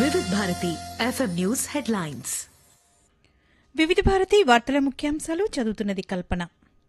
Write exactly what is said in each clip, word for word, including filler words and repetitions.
వివిధ Bharati FM news headlines. వివిధ భారతి వార్తల ముఖ్యాంశాలు చదువుతున్నది కల్పన.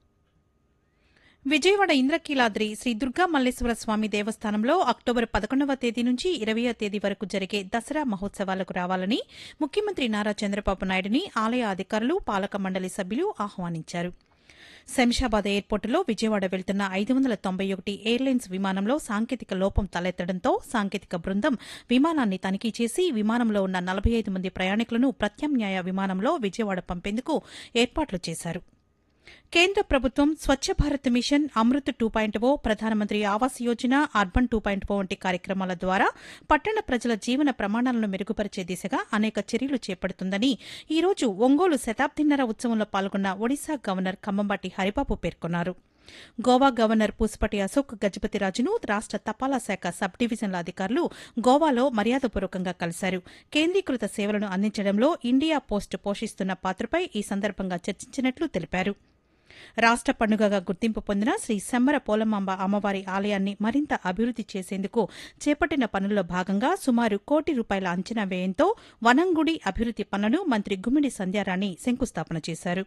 విజయవాడ ఇంద్రకీలాద్రి శ్రీ దుర్గా మల్లేశ్వర స్వామి దేవస్థానంలో అక్టోబర్ పదకొండవ తేదీ నుంచి ఇరవయో తేదీ వరకు జరిగే దసరా మహోత్సవాలకు రావాలని ముఖ్యమంత్రి నారా చంద్రబాబు నాయుడుని ఆలయ అధికారులు, పాలక మండలి సభ్యులు ఆహ్వానించారు. శంషాబాద్ ఎయిర్పోర్టులో విజయవాడ వెళ్తున్న ఐదు వందల తొంభై ఒకటి ఎయిర్లైన్స్ విమానంలో సాంకేతిక లోపం తలెత్తడంతో సాంకేతిక బృందం విమానాన్ని తనిఖీ చేసి విమానంలో ఉన్న నలభై ఐదు మంది ప్రయాణికులను ప్రత్యామ్నాయ విమానంలో విజయవాడ పంపేందుకు ఏర్పాట్లు చేశారు. కేంద్ర ప్రభుత్వం Swachh Bharat machine, Amrit two point ఓ, ప్రధానమంత్రి Awas Yojana, urban two point ఓ వంటి కార్యక్రమాల ద్వారా పట్టణ ప్రజల జీవన ప్రమాణాలను మెరుగుపరిచే దిశగా అనేక చర్యలు చేపడుతుందని ఈ రోజు ఒంగోలు శతాబ్దిన్నర ఉత్సవంలో పాల్గొన్న ఒడిశా గవర్నర్ కంబంబాటి హరిబాబు పేర్కొన్నారు. గోవా గవర్నర్ పూసపటి అశోక్ గజపతిరాజును రాష్ట తపాలా శాఖ సబ్ డివిజన్ల అధికారులు గోవాలో మర్యాదపూర్వకంగా కలిశారు. కేంద్రీకృత సేవలను అందించడంలో ఇండియా పోస్ట్ పోషిస్తున్న పాత్రపై ఈ సందర్భంగా చర్చించినట్లు తెలిపారు. రాష్ట పండుగగా గుర్తింపు పొందిన శ్రీ సెమ్మర పోలమాంబ అమ్మవారి ఆలయాన్ని మరింత అభివృద్ది చేసేందుకు చేపట్టిన పనుల్లో భాగంగా సుమారు కోటి రూపాయల అంచనా వ్యయంతో వనంగుడి అభివృద్ది పనులను మంత్రి గుమ్మిడి సంధ్యారాణి శంకుస్థాపన చేశారు.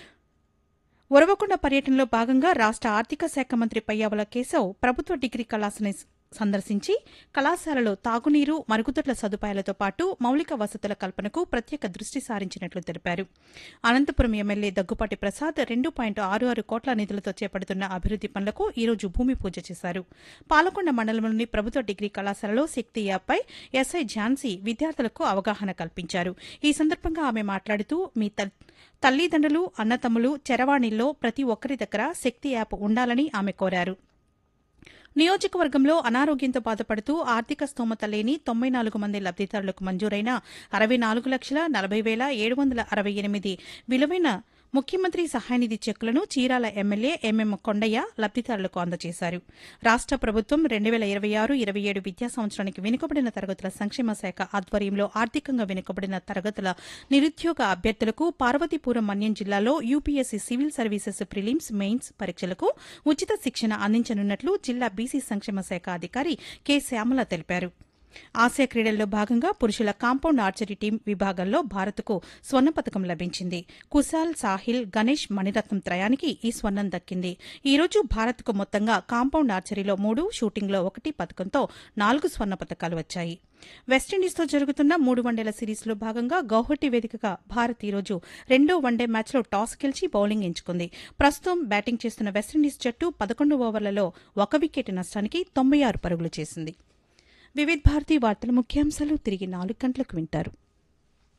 ఉరవకొండ పర్యటనలో భాగంగా రాష్ట ఆర్థిక శాఖ మంత్రి పయ్యావుల కేశవ్ ప్రభుత్వ డిగ్రీ కళాశాలని సందర్శించి కళాశాలలో తాగునీరు, మరుగుదొడ్ల సదుపాయాలతో పాటు మౌలిక వసతుల కల్పనకు ప్రత్యేక దృష్టి సారించినట్లు తెలిపారు. అనంతపురం ఎమ్మెల్యే దగ్గుపాటి ప్రసాద్ రెండు పాయింట్ ఆరు ఆరు కోట్ల నిధులతో చేపడుతున్న అభివృద్ది పనులకు ఈ రోజు భూమి పూజ చేశారు. పాలకొండ మండలంలోని ప్రభుత్వ డిగ్రీ కళాశాలలో శక్తి యాప్పై ఎస్ఐ ఝాన్సీ విద్యార్థులకు అవగాహన కల్పించారు. ఈ సందర్భంగా ఆమె మాట్లాడుతూ మీ తల్లిదండ్రులు, అన్నతమ్ములు చరవాణిల్లో ప్రతి ఒక్కరి దగ్గర శక్తి యాప్ ఉండాలని ఆమె కోరారు. నియోజకవర్గంలో అనారోగ్యంతో బాధపడుతూ ఆర్థిక స్తోమత లేని తొంభై నాలుగు మంది లబ్దిదారులకు మంజూరైన అరవై నాలుగు లక్షల నలభై వేల ఏడు వందల అరవై ఎనిమిది విలువైన ముఖ్యమంత్రి సహాయనిధి చెక్కులను చీరాల ఎమ్మెల్యే ఎంఎం కొండయ్య లబ్దిదారులకు అందజేశారు. రాష్ట ప్రభుత్వం రెండు వేల ఇరవై ఆరు ఇరవై ఏడు విద్యా సంవత్సరానికి వెనుకబడిన తరగతుల సంక్షేమ శాఖ ఆధ్వర్యంలో ఆర్థికంగా వెనుకబడిన తరగతుల నిరుద్యోగ అభ్యర్థులకు పార్వతీపురం మన్యం జిల్లాలో UPSC civil services prelims, mains పరీక్షలకు ఉచిత శిక్షణ అందించనున్నట్లు జిల్లా బీసీ సంక్షేమ శాఖ అధికారి కె శ్యామల తెలిపారు. ఆసియా క్రీడల్లో భాగంగా పురుషుల కాంపౌండ్ ఆర్చరీ టీం విభాగంలో భారత్కు స్వర్ణ పతకం లభించింది. కుశాల్, సాహిల్, గణేష్ మణిరత్నం త్రయానికి ఈ స్వర్ణం దక్కింది. ఈ రోజు భారత్కు మొత్తంగా కాంపౌండ్ ఆర్చరీలో మూడు, షూటింగ్లో ఒకటి పతకంతో నాలుగు స్వర్ణ పతకాలు వచ్చాయి. వెస్టిండీస్తో జరుగుతున్న మూడు వన్డేల సిరీస్లో భాగంగా గౌహటి వేదికగా భారత్ ఈ రోజు రెండో వన్డే మ్యాచ్లో టాస్ గెలిచి బౌలింగ్ ఎంచుకుంది. ప్రస్తుతం బ్యాటింగ్ చేస్తున్న వెస్టిండీస్ జట్టు పదకొండు ఓవర్లలో ఒక వికెట్ నష్టానికి తొంభై ఆరు పరుగులు చేసింది. వివిధ భారతి వార్తల ముఖ్యాంశాలు తిరిగి నాలుగు గంటలకు వింటారు.